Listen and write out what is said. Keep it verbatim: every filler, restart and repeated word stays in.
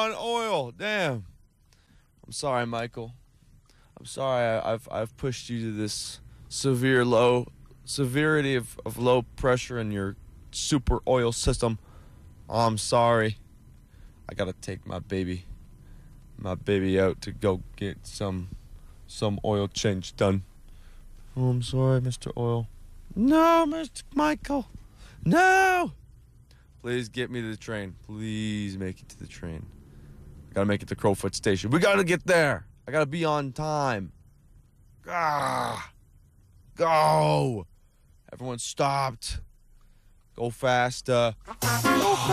on oil. Damn. I'm sorry, Michael. I'm sorry I, I've I've pushed you to this severe low severity of, of low pressure in your super oil system. Oh, I'm sorry. I gotta take my baby my baby out to go get some some oil change done. Oh, I'm sorry, Mister Oil. No, Mister Michael. No! Please get me to the train. Please make it to the train. I gotta make it to Crowfoot Station. We gotta get there. I gotta be on time. Ah, go. Everyone stopped. Go fast. Uh, go fast.